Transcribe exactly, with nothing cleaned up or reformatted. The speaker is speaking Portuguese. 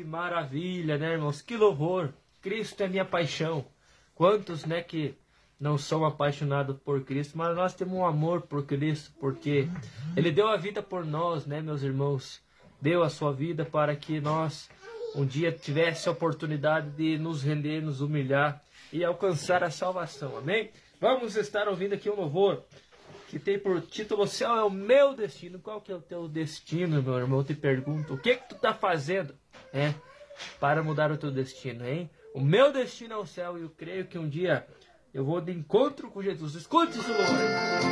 maravilha, né, irmãos? Que louvor! Cristo é minha paixão. Quantos, né, que não são apaixonados por Cristo, mas nós temos um amor por Cristo, porque Ele deu a vida por nós, né, meus irmãos? Deu a sua vida para que nós um dia tivesse a oportunidade de nos render, nos humilhar e alcançar a salvação, amém? Vamos estar ouvindo aqui um louvor que tem por título: O céu é o meu destino. Qual que é o teu destino, meu irmão? Eu te pergunto, o que que tu tá fazendo, é, para mudar o teu destino, hein? O meu destino é o céu, e eu creio que um dia eu vou de encontro com Jesus. Escute esse louvor.